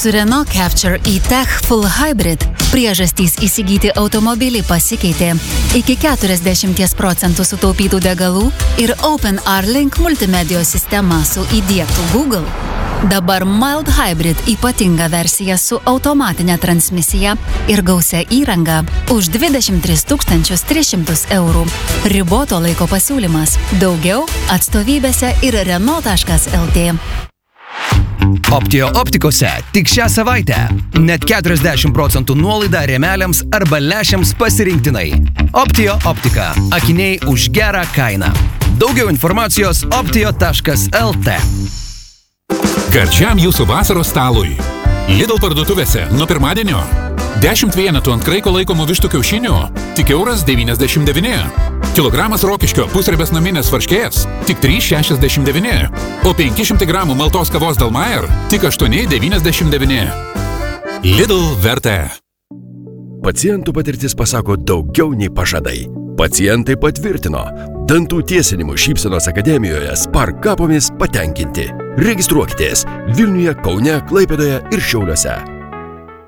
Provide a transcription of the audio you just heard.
Su Renault Captur e-Tech Full Hybrid priežastys įsigyti automobilį pasikeitė. Iki 40% sutaupytų degalų ir OpenR-Link multimedijos sistema su įdiegtų Google. Dabar Mild Hybrid ypatinga versija su automatinė transmisija ir gausia įranga už 23 300 €. Riboto laiko pasiūlymas. Daugiau atstovybėse ir Renault.lt. Optio optikose tik šią savaitę. Net 40% nuolaida rėmeliams arba lęšiams pasirinktinai. Optio optika. Akiniai už gerą kainą. Daugiau informacijos optio.lt. Gardžiam jūsų vasaros stalui. Lidl parduotuvėse nuo pirmadienio 10 vienetų ant kraiko laikomų vištų kiaušinių tik €1,99. Kilogramas rokiškio pusribės naminės varškės tik 3,69. O 500 gramų maltos kavos Dalmayer tik 8,99. Lidl vertė. Pacientų patirtis pasako daugiau nei pažadai. Pacientai patvirtino. Dantų tiesinimų Šypsenos akademijoje Spark kapomis patenkinti. Registruokitės Vilniuje, Kaune, Klaipėdoje ir Šiauliuose.